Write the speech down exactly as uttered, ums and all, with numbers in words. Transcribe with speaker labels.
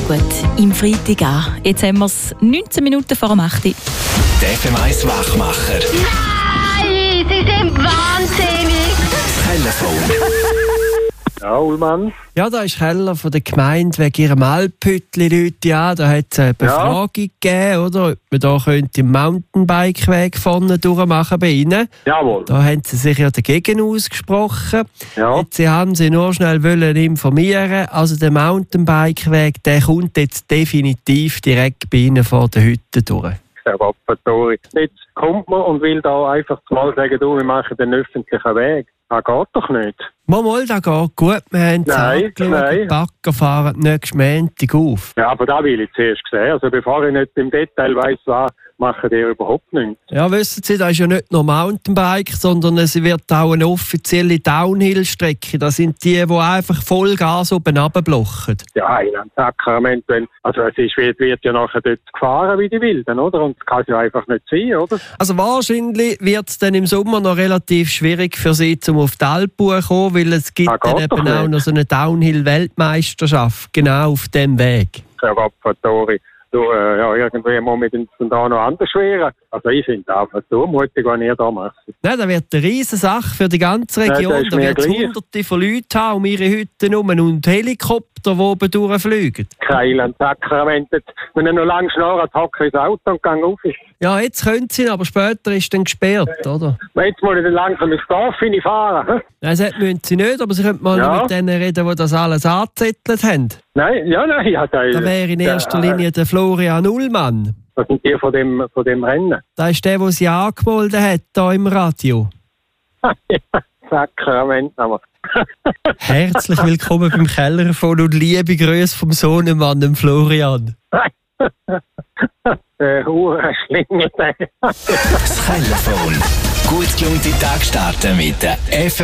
Speaker 1: gut, im Freitag an. Jetzt haben wir es neunzehn Minuten vor dem acht Uhr.
Speaker 2: Der F M eins Wachmacher.
Speaker 3: Nein, Sie sind wahnsinnig.
Speaker 2: Das Telefon.
Speaker 4: Ja, Ullmann.
Speaker 5: Ja, da ist Keller von der Gemeinde wegen ihrem Alphütli Leute an. Da hat es eine Befragung ja. gegeben, oder? Ob man da könnte im Mountainbike-Weg vorne durchmachen bei Ihnen.
Speaker 4: Jawohl.
Speaker 5: Da haben Sie sich ja dagegen ausgesprochen.
Speaker 4: Ja.
Speaker 5: Jetzt Sie haben Sie nur schnell wollen informieren. Also der Mountainbike-Weg, der kommt jetzt definitiv direkt bei Ihnen vor der Hütte durch.
Speaker 4: Herr Wappatori. Jetzt kommt man und will da einfach mal sagen, du, wir machen den öffentlichen Weg. Das geht doch nicht.
Speaker 5: Mal, mal, das geht gut. Wir haben es angeschaut, die Bagger fahren nächsten Montag auf.
Speaker 4: Ja, aber da will ich zuerst sehen. Also bevor ich nicht im Detail weiss, was machen die überhaupt nicht.
Speaker 5: Ja, wissen Sie, das ist ja nicht nur Mountainbike, sondern es wird auch eine offizielle Downhill-Strecke. Das sind die, die einfach Vollgas oben runterblocken.
Speaker 4: Ja, in einem Sakrament, wenn, also es ist, wird, wird ja nachher dort gefahren wie die Wilden, oder? Und das kann es ja einfach nicht sein, oder?
Speaker 5: Also wahrscheinlich wird es dann im Sommer noch relativ schwierig für Sie, um auf die Alpen zu kommen, weil es gibt dann eben auch noch so eine Downhill-Weltmeisterschaft, genau auf dem Weg.
Speaker 4: Herr Wappatori. Du, äh, ja, irgendwie muss man den da noch anders schweren. Also ich finde es einfach so mutig, was ihr da macht.
Speaker 5: Nein, das wird eine riesige Sache für die ganze Region. Ja, da wird es hunderte von Leuten haben um ihre Hütten herum und Helikopter, die oben durchfliegen.
Speaker 4: Keilen, Sakrament. Wenn er noch lange schnarrt, hocke ich ins Auto und gehe auf.
Speaker 5: Ja, jetzt können sie, aber später ist dann gesperrt, oder?
Speaker 4: Jetzt muss ich dann langsam ins Dorf fahren. Hm?
Speaker 5: Nein, das müssen sie nicht, aber sie könnten mal ja. mit denen reden, die das alles angezettelt haben.
Speaker 4: Nein, ja, nein. Ja, da,
Speaker 5: da wäre in erster ja, Linie der Florian Ullmann.
Speaker 4: Das sind die von dem, von dem Rennen.
Speaker 5: Das ist der, der sie angemeldet hat, hier im Radio.
Speaker 4: Ja, Sakrament, aber...
Speaker 5: Herzlich willkommen beim Kellerfon und liebe Grüße vom Sohnemann, dem Florian.
Speaker 4: Der Hurenschlingel.
Speaker 2: Das Telefon. Gut gelungene Tag starten mit der F M